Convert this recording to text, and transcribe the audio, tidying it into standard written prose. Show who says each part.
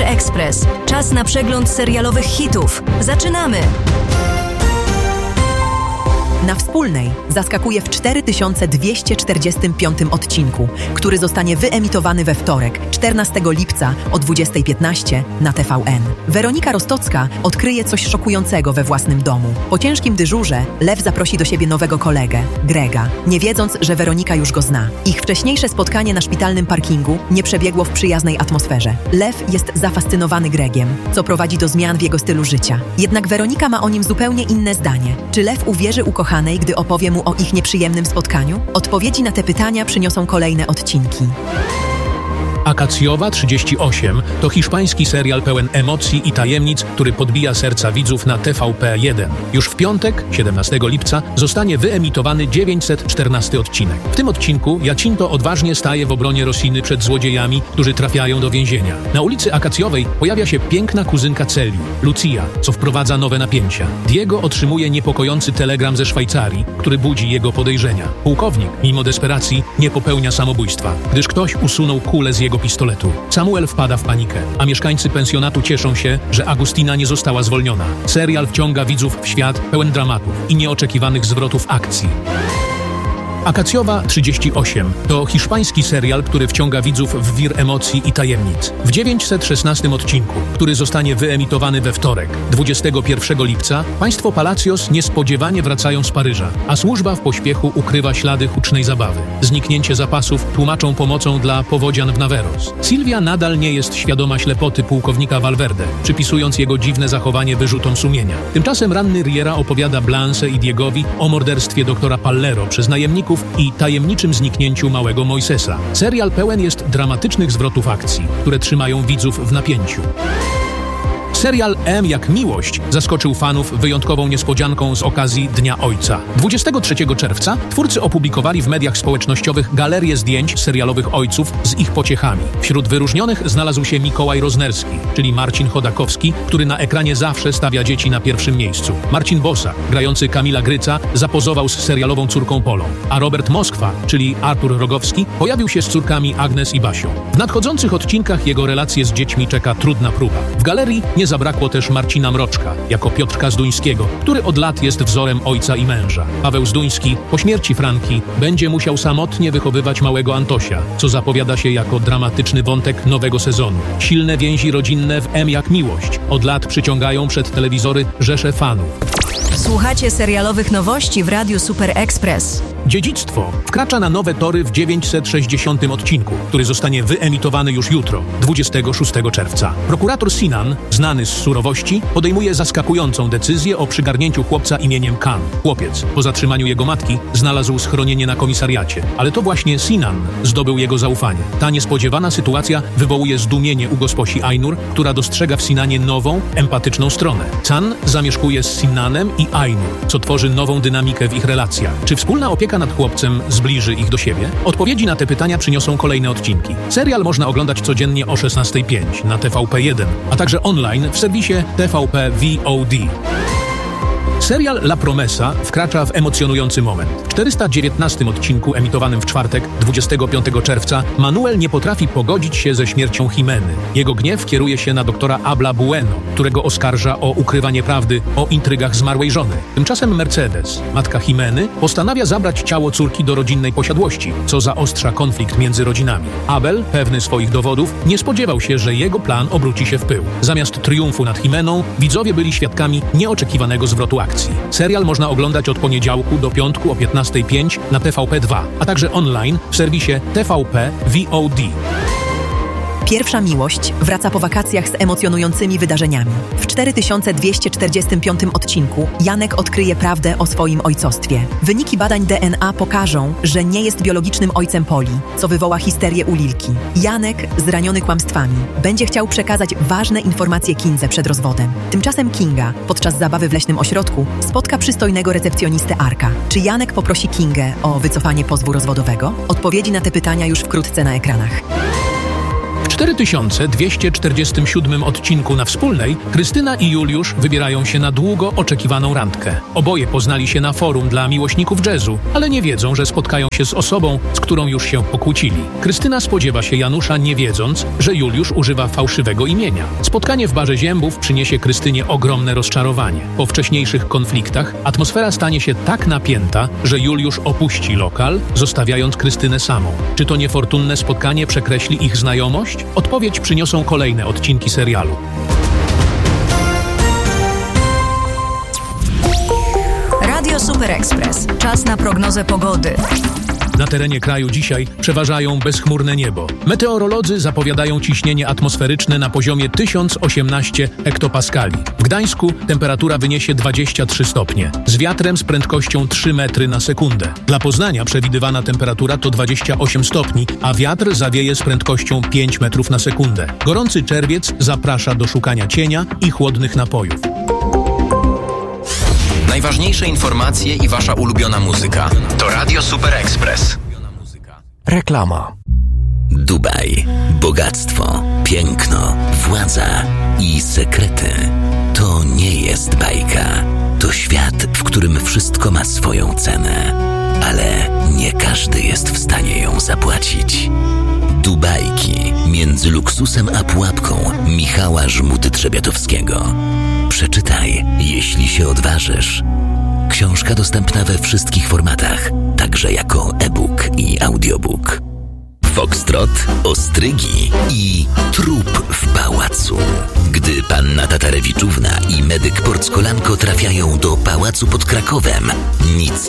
Speaker 1: Express. Czas na przegląd serialowych hitów. Zaczynamy!
Speaker 2: Na Wspólnej zaskakuje w 4245 odcinku, który zostanie wyemitowany we wtorek, 14 lipca o 20:15 na TVN. Weronika Rostocka odkryje coś szokującego we własnym domu. Po ciężkim dyżurze Lew zaprosi do siebie nowego kolegę, Grega, nie wiedząc, że Weronika już go zna. Ich wcześniejsze spotkanie na szpitalnym parkingu nie przebiegło w przyjaznej atmosferze. Lew jest zafascynowany Gregiem, co prowadzi do zmian w jego stylu życia. Jednak Weronika ma o nim zupełnie inne zdanie. Czy Lew uwierzy ukochanej, gdy opowie mu o ich nieprzyjemnym spotkaniu? Odpowiedzi na te pytania przyniosą kolejne odcinki.
Speaker 3: Akacjowa 38 to hiszpański serial pełen emocji i tajemnic, który podbija serca widzów na TVP1. Już w piątek, 17 lipca, zostanie wyemitowany 914 odcinek. W tym odcinku Jacinto odważnie staje w obronie Rosiny przed złodziejami, którzy trafiają do więzienia. Na ulicy Akacjowej pojawia się piękna kuzynka Celi, Lucia, co wprowadza nowe napięcia. Diego otrzymuje niepokojący telegram ze Szwajcarii, który budzi jego podejrzenia. Pułkownik, mimo desperacji, nie popełnia samobójstwa, gdyż ktoś usunął kulę z jego pistoletu. Samuel wpada w panikę, a mieszkańcy pensjonatu cieszą się, że Agustina nie została zwolniona. Serial wciąga widzów w świat pełen dramatów i nieoczekiwanych zwrotów akcji. Akacjowa 38 to hiszpański serial, który wciąga widzów w wir emocji i tajemnic. W 916 odcinku, który zostanie wyemitowany we wtorek, 21 lipca, państwo Palacios niespodziewanie wracają z Paryża, a służba w pośpiechu ukrywa ślady hucznej zabawy. Zniknięcie zapasów tłumaczą pomocą dla powodzian w Naveros. Sylwia nadal nie jest świadoma ślepoty pułkownika Valverde, przypisując jego dziwne zachowanie wyrzutom sumienia. Tymczasem ranny Riera opowiada Blanche i Diegowi o morderstwie doktora Pallero przez najemników i tajemniczym zniknięciu małego Moisesa. Serial pełen jest dramatycznych zwrotów akcji, które trzymają widzów w napięciu. Serial M jak miłość zaskoczył fanów wyjątkową niespodzianką z okazji Dnia Ojca. 23 czerwca twórcy opublikowali w mediach społecznościowych galerię zdjęć serialowych ojców z ich pociechami. Wśród wyróżnionych znalazł się Mikołaj Roznerski, czyli Marcin Chodakowski, który na ekranie zawsze stawia dzieci na pierwszym miejscu. Marcin Bosak, grający Kamila Gryca, zapozował z serialową córką Polą, a Robert Moskwa, czyli Artur Rogowski, pojawił się z córkami Agnes i Basią. W nadchodzących odcinkach jego relacje z dziećmi czeka trudna próba. W galerii nie zabrakło też Marcina Mroczka, jako Piotrka Zduńskiego, który od lat jest wzorem ojca i męża. Paweł Zduński po śmierci Franki będzie musiał samotnie wychowywać małego Antosia, co zapowiada się jako dramatyczny wątek nowego sezonu. Silne więzi rodzinne w M jak miłość od lat przyciągają przed telewizory rzesze fanów.
Speaker 1: Słuchacie serialowych nowości w Radiu Super Express.
Speaker 3: Dziedzictwo wkracza na nowe tory w 960 odcinku, który zostanie wyemitowany już jutro, 26 czerwca. Prokurator Sinan, znany z surowości, podejmuje zaskakującą decyzję o przygarnięciu chłopca imieniem Khan. Chłopiec, po zatrzymaniu jego matki, znalazł schronienie na komisariacie, ale to właśnie Sinan zdobył jego zaufanie. Ta niespodziewana sytuacja wywołuje zdumienie u gosposi Ainur, która dostrzega w Sinanie nową, empatyczną stronę. Can zamieszkuje z Sinanem i Ainur, co tworzy nową dynamikę w ich relacjach. Czy wspólna opieka nad chłopcem zbliży ich do siebie? Odpowiedzi na te pytania przyniosą kolejne odcinki. Serial można oglądać codziennie o 16:05 na TVP1, a także online w serwisie TVP VOD. Serial La Promesa wkracza w emocjonujący moment. W 419 odcinku emitowanym w czwartek, 25 czerwca, Manuel nie potrafi pogodzić się ze śmiercią Jimeny. Jego gniew kieruje się na doktora Abla Bueno, którego oskarża o ukrywanie prawdy o intrygach zmarłej żony. Tymczasem Mercedes, matka Jimeny, postanawia zabrać ciało córki do rodzinnej posiadłości, co zaostrza konflikt między rodzinami. Abel, pewny swoich dowodów, nie spodziewał się, że jego plan obróci się w pył. Zamiast triumfu nad Jimeną, widzowie byli świadkami nieoczekiwanego zwrotu akcji. Serial można oglądać od poniedziałku do piątku o 15:05 na TVP2, a także online w serwisie TVP VOD.
Speaker 2: Pierwsza miłość wraca po wakacjach z emocjonującymi wydarzeniami. W 4245 odcinku Janek odkryje prawdę o swoim ojcostwie. Wyniki badań DNA pokażą, że nie jest biologicznym ojcem Poli, co wywoła histerię u Lilki. Janek, zraniony kłamstwami, będzie chciał przekazać ważne informacje Kindze przed rozwodem. Tymczasem Kinga, podczas zabawy w leśnym ośrodku, spotka przystojnego recepcjonistę Arka. Czy Janek poprosi Kingę o wycofanie pozwu rozwodowego? Odpowiedzi na te pytania już wkrótce na ekranach.
Speaker 3: 4247 odcinku na Wspólnej Krystyna i Juliusz wybierają się na długo oczekiwaną randkę. Oboje poznali się na forum dla miłośników jazzu, ale nie wiedzą, że spotkają się z osobą, z którą już się pokłócili. Krystyna spodziewa się Janusza, nie wiedząc, że Juliusz używa fałszywego imienia. Spotkanie w barze Ziębów przyniesie Krystynie ogromne rozczarowanie. Po wcześniejszych konfliktach atmosfera stanie się tak napięta, że Juliusz opuści lokal, zostawiając Krystynę samą. Czy to niefortunne spotkanie przekreśli ich znajomość? Odpowiedź przyniosą kolejne odcinki serialu.
Speaker 1: Radio Super Express. Czas na prognozę pogody.
Speaker 3: Na terenie kraju dzisiaj przeważają bezchmurne niebo. Meteorolodzy zapowiadają ciśnienie atmosferyczne na poziomie 1018 hektopaskali. W Gdańsku temperatura wyniesie 23 stopnie, z wiatrem z prędkością 3 metry na sekundę. Dla Poznania przewidywana temperatura to 28 stopni, a wiatr zawieje z prędkością 5 metrów na sekundę. Gorący czerwiec zaprasza do szukania cienia i chłodnych napojów.
Speaker 4: Najważniejsze informacje i wasza ulubiona muzyka to Radio Super Express.
Speaker 5: Reklama. Dubaj. Bogactwo, piękno, władza i sekrety. To nie jest bajka. To świat, w którym wszystko ma swoją cenę. Ale nie każdy jest w stanie ją zapłacić. Dubajki między luksusem a pułapką Michała Żmuty-Trzebiatowskiego. Przeczytaj, jeśli się odważysz. Książka dostępna we wszystkich formatach, także jako e-book i audiobook. Foxtrot, ostrygi i trup w pałacu. Gdy panna Tatarewiczówna i medyk Porckolanko trafiają do pałacu pod Krakowem, nic